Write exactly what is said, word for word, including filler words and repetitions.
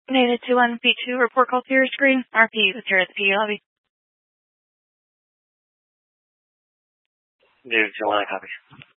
Native two one P two, report call to your screen. R P is here at the P E lobby. Native two one, copy.